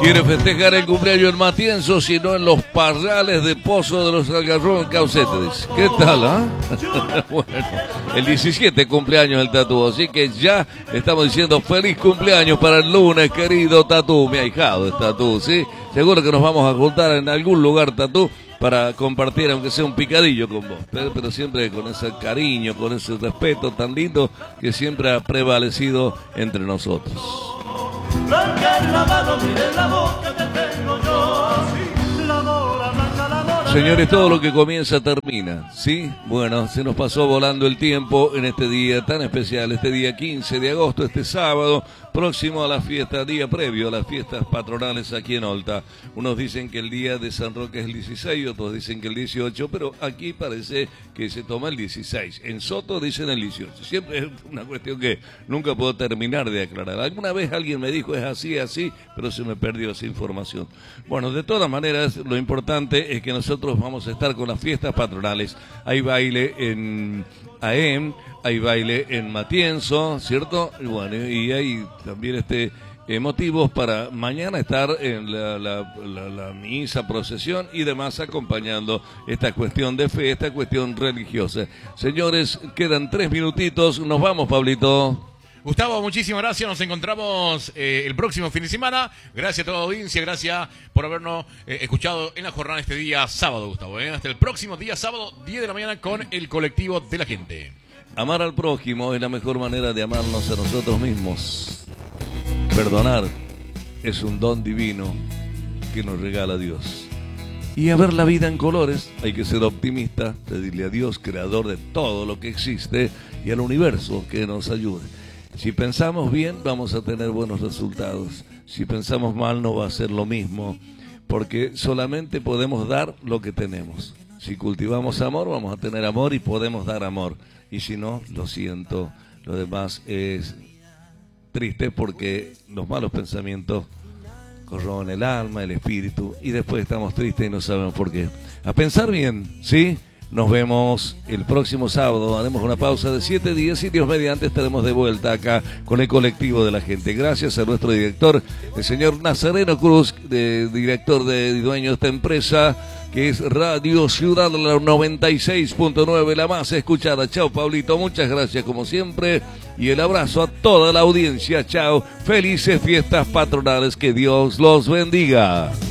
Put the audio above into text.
Quiere festejar el cumpleaños en Matienzo, sino en los parrales de Pozo de los Algarrobos en Caucetes. ¿Qué tal, ah? Bueno, el 17 cumpleaños del Tatú, así que ya estamos diciendo feliz cumpleaños para el lunes, querido Tatú. Mi ahijado es Tatú, ¿sí? Seguro que nos vamos a juntar en algún lugar, Tatú, para compartir, aunque sea un picadillo con vos, pero siempre con ese cariño, con ese respeto tan lindo que siempre ha prevalecido entre nosotros. Señores, todo lo que comienza termina, ¿sí? Bueno, se nos pasó volando el tiempo en este día tan especial, este día 15 de agosto, este sábado, próximo a la fiesta, día previo a las fiestas patronales aquí en Olta. Unos dicen que el día de San Roque es el 16, otros dicen que el 18, pero aquí parece que se toma el 16. En Soto dicen el 18. Siempre es una cuestión que nunca puedo terminar de aclarar. Alguna vez alguien me dijo es así, pero se me perdió esa información. Bueno, de todas maneras, lo importante es que nosotros vamos a estar con las fiestas patronales. Hay baile en AEM, hay baile en Matienzo, ¿cierto? Y bueno, y hay también motivos para mañana estar en la misa, procesión y demás acompañando esta cuestión de fe, esta cuestión religiosa. Señores, quedan 3 minutitos, nos vamos, Pablito. Gustavo, muchísimas gracias, nos encontramos el próximo fin de semana. Gracias a toda la audiencia, gracias por habernos escuchado en la jornada este día sábado, Gustavo. Hasta el próximo día sábado, 10 de la mañana con el colectivo de la gente. Amar al prójimo es la mejor manera de amarnos a nosotros mismos. Perdonar es un don divino que nos regala Dios. Y a ver la vida en colores, hay que ser optimista, pedirle a Dios, creador de todo lo que existe, y al universo que nos ayude. Si pensamos bien, vamos a tener buenos resultados. Si pensamos mal, no va a ser lo mismo, porque solamente podemos dar lo que tenemos. Si cultivamos amor, vamos a tener amor y podemos dar amor. Y si no, lo siento, lo demás es triste porque los malos pensamientos corroen el alma, el espíritu, y después estamos tristes y no sabemos por qué. A pensar bien, ¿sí? Nos vemos el próximo sábado, haremos una pausa de 7 días y Dios mediante estaremos de vuelta acá con el colectivo de la gente. Gracias a nuestro director, el señor Nazareno Cruz, director y dueño de esta empresa, que es Radio Ciudad 96.9, la más escuchada. Chao, Pablito, muchas gracias como siempre y el abrazo a toda la audiencia. Chao, felices fiestas patronales, que Dios los bendiga.